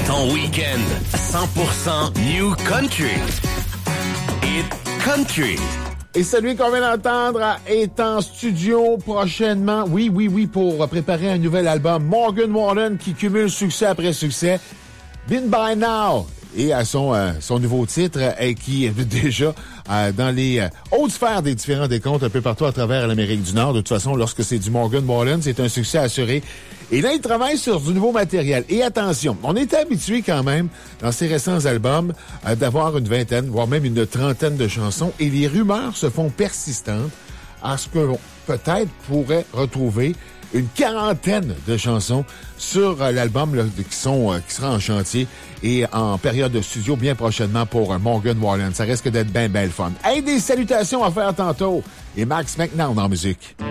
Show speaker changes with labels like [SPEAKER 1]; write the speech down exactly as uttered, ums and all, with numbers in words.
[SPEAKER 1] Ton week-end cent pour cent New Country. Hit Country.
[SPEAKER 2] Et celui qu'on vient d'entendre est en studio prochainement. Oui, oui, oui, pour préparer un nouvel album. Morgan Wallen qui cumule succès après succès. Been By Now. Et à son, euh, son nouveau titre, euh, qui est déjà euh, dans les euh, hautes sphères des différents décomptes un peu partout à travers l'Amérique du Nord. De toute façon, lorsque c'est du Morgan Wallen, c'est un succès assuré. Et là, il travaille sur du nouveau matériel. Et attention, on était habitué quand même, dans ses récents albums, euh, d'avoir une vingtaine, voire même une trentaine de chansons. Et les rumeurs se font persistantes à ce que peut-être pourrait retrouver une quarantaine de chansons sur euh, l'album là, qui sont euh, qui sera en chantier et en période de studio bien prochainement pour euh, Morgan Wallen. Ça risque d'être bien, bien le fun. Hey, des salutations à faire tantôt. Et Max McNown en musique.